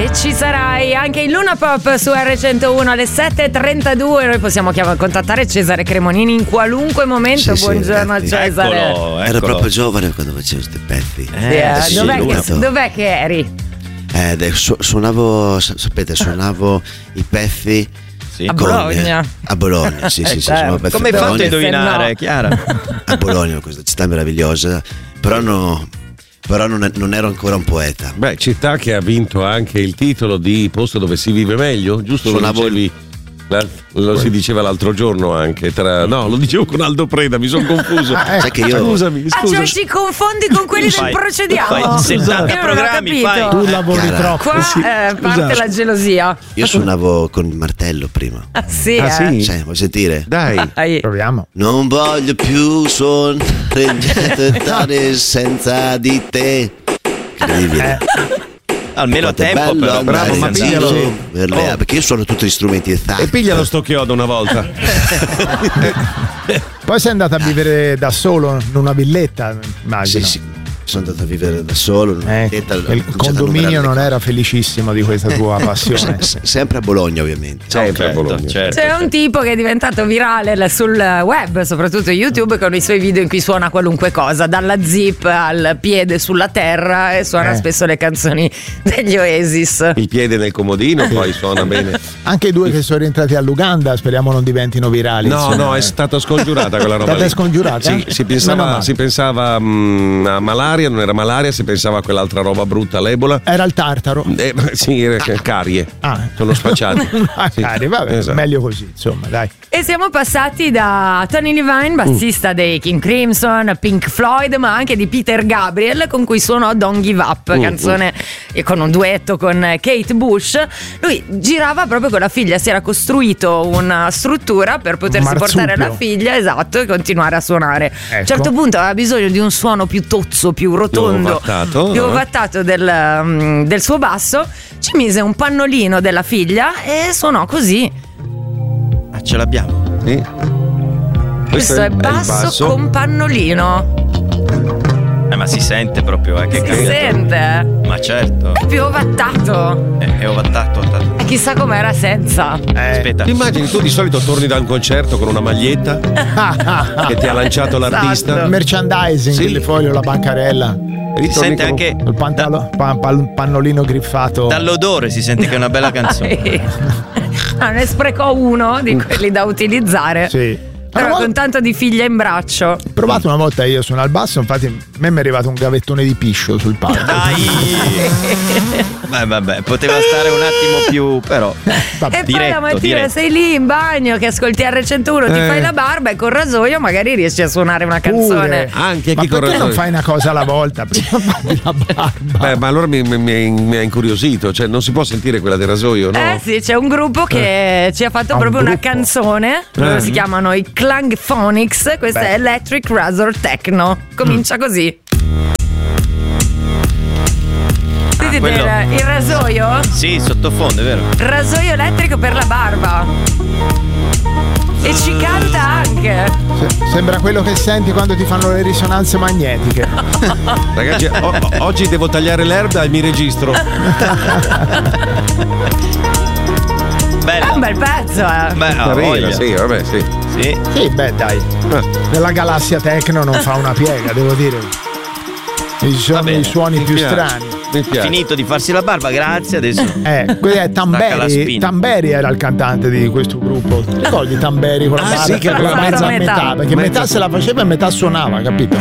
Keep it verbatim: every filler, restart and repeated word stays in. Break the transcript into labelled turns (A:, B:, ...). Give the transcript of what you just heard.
A: Se ci sarai anche in Luna Pop su erre centouno alle sette e trentadue, noi possiamo chiam- contattare Cesare Cremonini in qualunque momento.
B: Sì,
A: Buongiorno
B: sì,
A: Cesare.
C: Eccolo, eccolo.
B: Ero proprio giovane quando facevo questi pezzi.
A: Eh, eh,
B: sì,
A: dov'è,
B: Luna
A: che,
B: Pop.
A: dov'è che eri?
B: Eh, de- su- suonavo, sa- sapete, suonavo i pezzi.
C: Sì.
A: A
B: con-
A: Bologna.
B: A Bologna, sì, sì, sì.
A: certo.
B: suonavo pezzi
C: Come hai
B: a
C: fatto a
B: Bologna.
C: indovinare,
A: no.
C: Chiara?
B: A Bologna, questa città meravigliosa. Però no. Però non, non ero ancora un poeta.
D: Beh, città che ha vinto anche il titolo di posto dove si vive meglio, giusto? Lo
B: Suonavo-
D: dicevi, la- lo si diceva l'altro giorno anche. Tra, no, lo dicevo con Aldo Preda, mi sono confuso.
B: Sai che io-
D: Scusami,
A: Ah,
D: scusa.
A: cioè ci confondi con quelli del
C: Fai-
A: Procediamo?
C: fai settanta
A: Io non ho
C: programmi,
A: capito.
C: fai-
E: Tu lavori
B: Chiara.
E: troppo.
A: Qua
D: Sì,
A: eh, parte
D: scusate.
A: la gelosia.
B: Io suonavo con il martello prima.
A: Ah, sì,
D: Ah,
A: eh.
D: sì?
B: Cioè, vuoi sentire?
D: Dai.
A: Dai.
E: Proviamo.
B: Non voglio più suonare senza di te. Incredibile.
C: Almeno a
B: Quanto è
C: tempo,
B: bello
C: però.
B: andare
D: bravo, ma
B: in
D: piglialo.
B: giro per le-
D: Oh.
B: Perché io suono tutti gli strumenti di
D: E piglia lo sto chiodo una volta.
E: Poi sei andata a vivere da solo in una villetta,
B: Sì,
E: immagino.
B: sì. Sono andato a vivere da solo. in una
E: Eh,
B: villetta, ho
E: il
B: cominciato a
E: condominio
B: numerare
E: non
B: le
E: era felicissimo di questa tua passione.
B: cose. Se- Sempre a Bologna, ovviamente.
D: Sempre a
C: Certo,
D: Bologna.
C: certo,
A: C'è
C: certo.
A: un tipo che è diventato virale sul web, soprattutto YouTube, con i suoi video in cui suona qualunque cosa, dalla zip al piede sulla terra, e suona
E: Eh.
A: spesso le canzoni degli Oasis.
D: Il piede nel comodino, poi suona bene.
E: Anche i due che sono rientrati all'Uganda, speriamo non diventino virali.
D: No,
E: insomma.
D: no, è stata scongiurata quella roba.
E: Stata
D: lì.
E: scongiurata?
D: Sì, si
E: Meno
D: pensava,
E: male.
D: si pensava mm, a malaria, non era malaria, si pensava a quell'altra roba brutta, l'Ebola.
E: Era il tartaro.
D: Eh, sì, era carie.
E: Ah.
D: Sono spacciati.
E: Ah,
D: Sì,
E: cari, vabbè,
D: esatto.
E: meglio così, insomma, dai.
A: E siamo passati da Tony Levine, bassista dei King Crimson, Pink Floyd, ma anche di Peter Gabriel, con cui suonò Don't Give Up,
D: Mm,
A: canzone e con un duetto con Kate Bush. Lui girava proprio con la figlia, si era costruito una struttura per potersi
E: Marsupio.
A: portare la figlia, esatto, e continuare a suonare. A un
E: Ecco.
A: certo punto aveva bisogno di un suono più tozzo, più rotondo,
D: ovattato,
A: più
D: eh.
A: ovattato del, mm, del suo basso. Ci mise un pannolino della figlia e suonò così.
C: Ah, ce l'abbiamo.
D: Sì.
A: Questo è
D: il
A: basso, con pannolino.
C: Eh, ma si sente proprio, eh, che
A: Si
C: cagato.
A: sente, eh?
C: Ma certo.
A: È più ovattato.
C: Eh, è ovattato, ovattato.
A: E chissà com'era senza.
C: Aspetta.
D: Ti immagini, tu di solito torni da un concerto con una maglietta che ti ha lanciato l'artista.
A: Esatto.
E: Merchandising,
D: Sì.
E: il foglio, la bancarella,
D: Ritorni
C: Si sente
D: con-
C: anche
E: il pantalo- pa- pal- pannolino griffato.
C: dall'odore, si sente che è una bella canzone.
A: Ah, ne sprecò uno di quelli da utilizzare.
E: Sì.
A: Però
E: Una volta-
A: con tanto di figlia in braccio.
E: Ho provato una volta io suonare al basso, infatti a me mi è arrivato un gavettone di piscio sul palco.
C: Dai! Beh, vabbè, poteva stare un attimo più, però.
E: Vabbè.
A: E poi
C: Diretto,
A: la mattina
C: diretto.
A: sei lì in bagno che ascolti erre centouno, ti
D: Eh.
A: fai la barba e col rasoio magari riesci a suonare una canzone.
E: Pure.
D: Anche
E: Ma
D: chi
E: perché
D: corre-
E: non fai una cosa alla volta? Prima fai la barba.
D: Beh, ma allora mi, mi- mi- mi ha incuriosito, cioè non si può sentire quella del rasoio, no?
A: Eh sì, c'è un gruppo che ci ha fatto
E: Ah, un
A: proprio una
E: gruppo.
A: canzone. Loro
D: Eh.
A: si chiamano i Clang Phonics. Questa
E: Beh.
A: è Electric Razor Techno. Comincia così. Sentite
C: quello-
A: il, il rasoio?
C: Sì, sottofondo, è vero.
A: Rasoio elettrico per la barba. E ci canta anche.
E: Se- Sembra quello che senti quando ti fanno le risonanze magnetiche.
D: Ragazzi, o- o- oggi devo tagliare l'erba e mi registro.
A: È
C: Bello.
A: un bel pezzo, eh.
C: Beh, ha
D: Carina,
C: voglia.
D: sì, vabbè, sì.
C: Sì.
E: Sì, beh, dai. Nella galassia techno non fa una piega, devo dire. Ci sono
C: Va bene,
E: i suoni
D: mi
E: più
D: piace.
E: strani.
D: Mi piace.
C: Finito di farsi la barba, grazie. Adesso.
E: Eh, quello è
C: Stacca la
E: Tamberi.
C: spina.
E: Tamberi era il cantante di questo gruppo. Ti ricordi Tamberi con la
D: Ah,
E: barba
D: sì, che
E: con la
A: aveva
E: mezza
A: fatto
E: a metà?
A: metà.
E: Perché
D: Mezza-
E: metà se la faceva e metà suonava, capito?